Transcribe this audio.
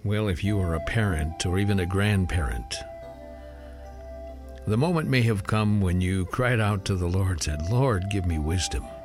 Well, if you are a parent or even a grandparent, the moment may have come when you cried out to the Lord, said, Lord, give me wisdom.